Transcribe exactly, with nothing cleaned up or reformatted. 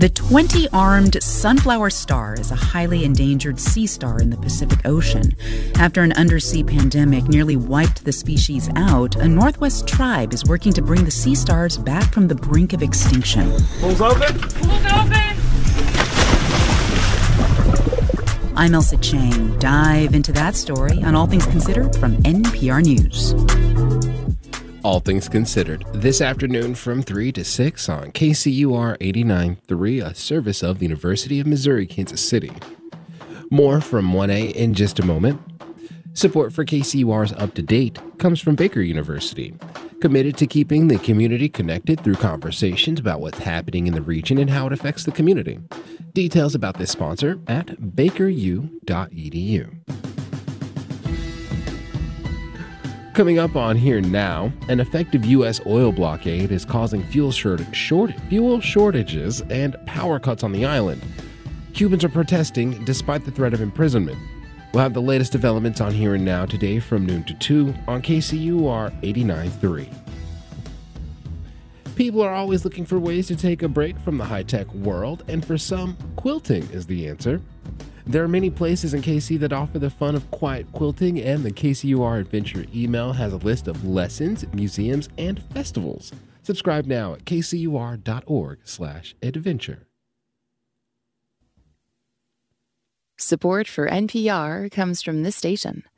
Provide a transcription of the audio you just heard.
The twenty-armed sunflower star is a highly endangered sea star in the Pacific Ocean. After an undersea pandemic nearly wiped the species out, a Northwest tribe is working to bring the sea stars back from the brink of extinction. Pools open? Pools open! I'm Elsa Chang. Dive into that story on All Things Considered from N P R News. All Things Considered, this afternoon from three to six on K C U R eighty-nine point three, a service of the University of Missouri, Kansas City. More from one A in just a moment. Support for K C U R's Up to Date comes from Baker University, committed to keeping the community connected through conversations about what's happening in the region and how it affects the community. Details about this sponsor at baker u dot e d u. Coming up on Here Now, an effective U S oil blockade is causing fuel, short, short, fuel shortages and power cuts on the island. Cubans are protesting despite the threat of imprisonment. We'll have the latest developments on Here and Now today from noon to two on K C U R eighty-nine point three. People are always looking for ways to take a break from the high-tech world, and for some, quilting is the answer. There are many places in K C that offer the fun of quiet quilting, and the K C U R Adventure email has a list of lessons, museums, and festivals. Subscribe now at k c u r dot org slash adventure. Support for N P R comes from this station